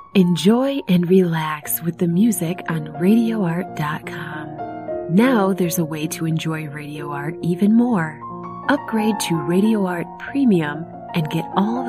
Enjoy and relax with the music on RadioArt.com. Now there's a way to enjoy Radio Art even more. Upgrade to Radio Art Premium and get all